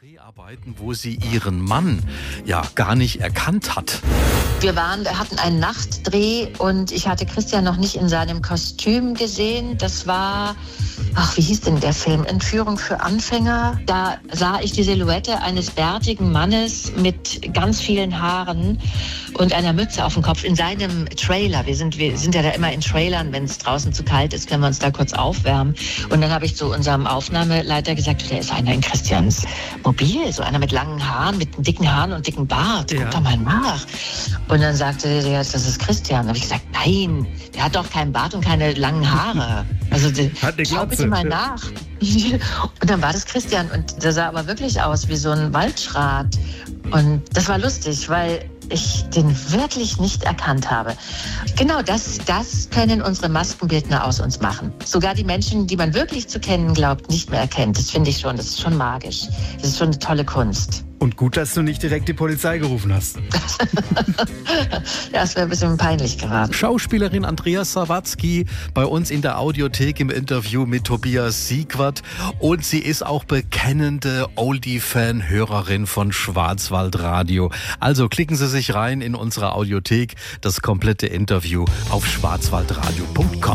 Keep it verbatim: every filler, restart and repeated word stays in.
Dreharbeiten, wo sie ihren Mann ja gar nicht erkannt hat. Wir waren, hatten einen Nachtdreh und ich hatte Christian noch nicht in seinem Kostüm gesehen. Das war, ach, wie hieß denn der Film? Entführung für Anfänger. Da sah ich die Silhouette eines bärtigen Mannes mit ganz vielen Haaren und einer Mütze auf dem Kopf in seinem Trailer. Wir sind, wir sind ja da immer in Trailern, wenn es draußen zu kalt ist, können wir uns da kurz aufwärmen. Und dann habe ich zu unserem Aufnahmeleiter gesagt, da ist einer in Christians Mobil, so einer mit langen Haaren, mit dicken Haaren und dicken Bart. Ja. Guck doch mal nach. Und dann sagte der, das ist Christian. Da habe ich gesagt, nein, der hat doch keinen Bart und keine langen Haare. Also Hat eine schau Glatze. bitte mal nach. Und dann war das Christian und der sah aber wirklich aus wie so ein Waldschrat. Und das war lustig, weil ich den wirklich nicht erkannt habe. Genau das, das können unsere Maskenbildner aus uns machen. Sogar die Menschen, die man wirklich zu kennen glaubt, nicht mehr erkennt. Das finde ich schon, das ist schon magisch. Das ist schon eine tolle Kunst. Und gut, dass du nicht direkt die Polizei gerufen hast. Ja, das wäre ein bisschen peinlich geraten. Schauspielerin Andrea Sawatzki bei uns in der Audiothek im Interview mit Tobias Siegwart. Und sie ist auch bekennende Oldie-Fan, Hörerin von Schwarzwaldradio. Also klicken Sie sich rein in unsere Audiothek, das komplette Interview auf schwarzwaldradio punkt com.